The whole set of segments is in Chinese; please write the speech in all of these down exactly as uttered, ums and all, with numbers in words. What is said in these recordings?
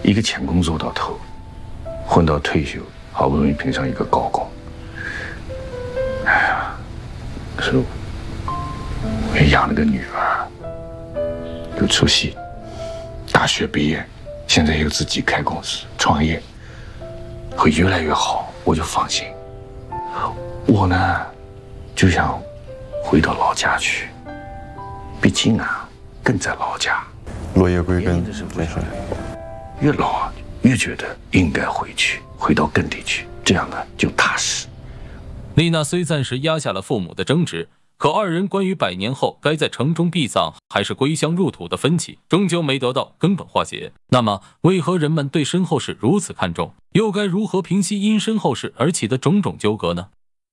一个钳工做到头，混到退休，好不容易评上一个高工。哎呀，可是我也养了个女儿，有出息，大学毕业，现在又自己开公司创业，会越来越好，我就放心。我呢，就想回到老家去，毕竟啊，根在老家。 落叶归根， 真是越老啊，越觉得应该回去，回到根里去，这样呢就踏实。 丽娜虽暂时压下了父母的争执，可二人关于百年后该在城中避葬还是归乡入土的分歧，终究没得到根本化解。那么，为何人们对身后事如此看重？又该如何平息因身后事而起的种种纠葛呢？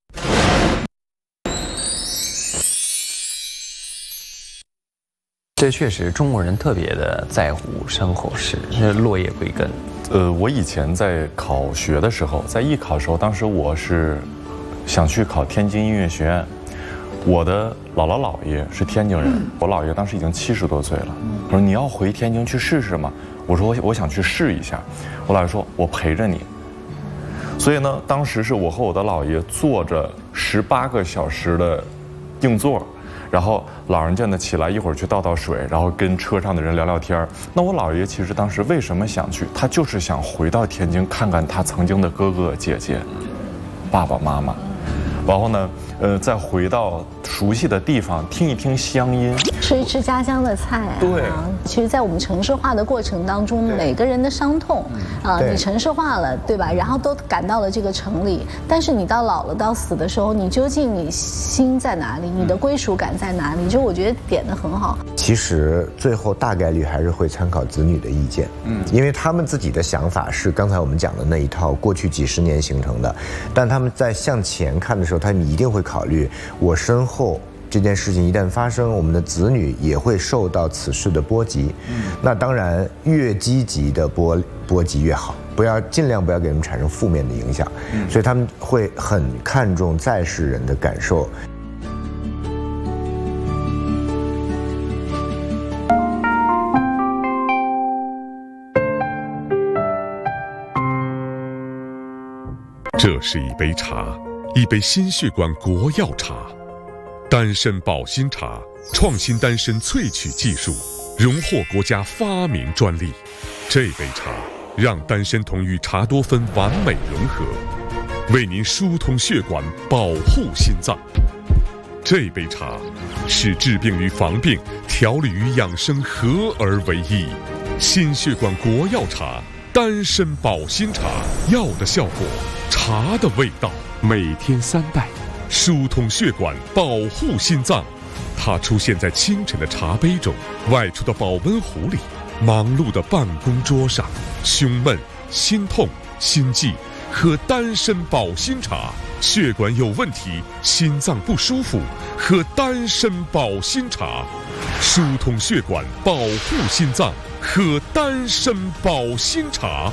这确实中国人特别的在乎身后事，是落叶归根。 呃，我以前在考学的时候，在艺考的时候，当时我是想去考天津音乐学院。我的姥姥姥爷是天津人，我姥爷当时已经七十多岁了。我说你要回天津去试试吗？我说我我想去试一下。我姥爷说我陪着你。所以呢，当时是我和我的姥爷坐着十八个小时的硬座。然后老人家呢起来一会儿去倒倒水，然后跟车上的人聊聊天。那我姥爷其实当时为什么想去？他就是想回到天津看看他曾经的哥哥姐姐、爸爸妈妈，然后呢，呃，再回到熟悉的地方，听一听乡音， 吃一吃家乡的菜啊。 对， 其实，在我们城市化的过程当中，每个人的伤痛啊，你城市化了，对吧？然后都赶到了这个城里，但是你到老了，到死的时候，你究竟你心在哪里？你的归属感在哪里？就我觉得点得很好。 其实最后大概率还是会参考子女的意见，嗯，因为他们自己的想法是刚才我们讲的那一套过去几十年形成的，但他们在向前看的时候，他们一定会考虑我身后这件事情一旦发生，我们的子女也会受到此事的波及，嗯，那当然越积极的波波及越好，不要尽量不要给他们产生负面的影响，嗯，所以他们会很看重在世人的感受。 这是一杯茶，一杯心血管国药茶，丹参保心茶，创新丹参萃取技术，荣获国家发明专利。这杯茶让丹参酮与茶多酚完美融合，为您疏通血管，保护心脏。这杯茶是治病与防病、调理与养生合而为一。心血管国药茶，丹参保心茶，药的效果，茶的味道，每天三袋，疏通血管，保护心脏。它出现在清晨的茶杯中，外出的保温壶里，忙碌的办公桌上。胸闷、心痛、心悸，喝丹参保心茶；血管有问题，心脏不舒服，喝丹参保心茶。疏通血管，保护心脏，喝丹参保心茶。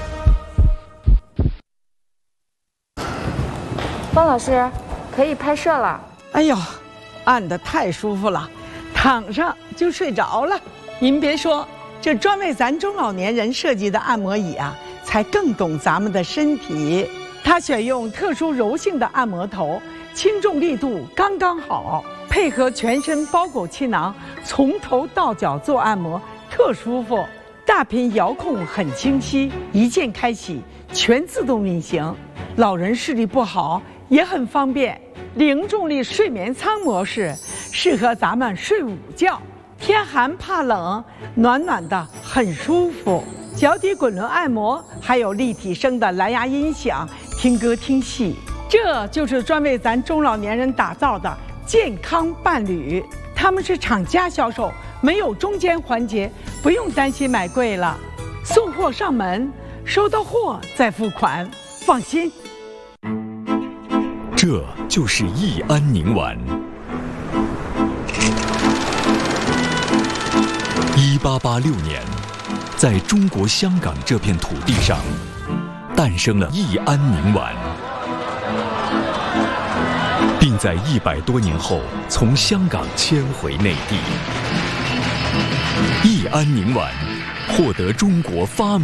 方老师，可以拍摄了。 哎呦，按得太舒服了，躺上就睡着了。您别说，这专为咱中老年人设计的按摩椅啊，才更懂咱们的身体。它选用特殊柔性的按摩头，轻重力度刚刚好，配合全身包裹气囊，从头到脚做按摩，特舒服。大屏遥控很清晰，一键开启，全自动运行。老人视力不好也很方便。零重力睡眠舱模式适合咱们睡午觉，天寒怕冷，暖暖的很舒服。脚底滚轮按摩，还有立体声的蓝牙音响，听歌听戏。这就是专为咱中老年人打造的健康伴侣。他们是厂家销售，没有中间环节，不用担心买贵了。送货上门，收到货再付款，放心。 这就是益安宁丸。一八八六年，在中国香港这片土地上，诞生了益安宁丸，并在一百多年后从香港迁回内地。益安宁丸获得中国发明